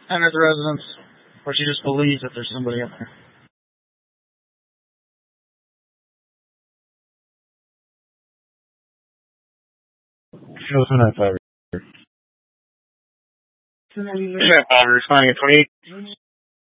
enter the residence, or she just believes that there's somebody in there. Show 295. 295, responding at 28.